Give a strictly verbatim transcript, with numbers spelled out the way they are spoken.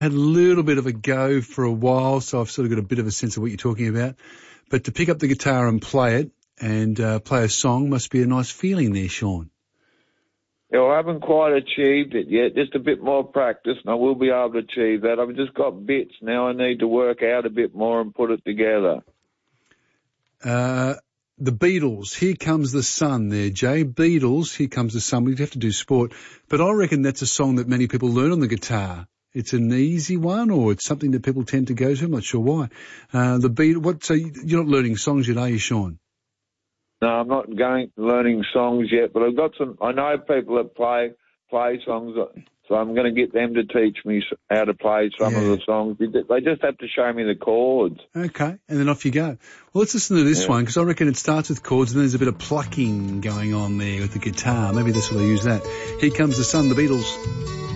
had a little bit of a go for a while, so I've sort of got a bit of a sense of what you're talking about. But to pick up the guitar and play it and uh, play a song must be a nice feeling there, Sean. Yeah, I haven't quite achieved it yet. Just a bit more practice, and I will be able to achieve that. I've just got bits now. I need to work out a bit more and put it together. Uh, the Beatles, Here Comes the Sun there, Jay. Beatles, Here Comes the Sun. We'd have to do sport. But I reckon that's a song that many people learn on the guitar. It's an easy one, or it's something that people tend to go to. I'm not sure why. Uh, the Beatles, what, so you're not learning songs yet, are you, Sean? No, I'm not going learning songs yet, but I've got some. I know people that play play songs, so I'm going to get them to teach me how to play some yeah. of the songs. They just have to show me the chords. Okay, and then off you go. Well, let's listen to this yeah. one, because I reckon it starts with chords and then there's a bit of plucking going on there with the guitar. Maybe that's where they use that. Here Comes the Sun, the Beatles.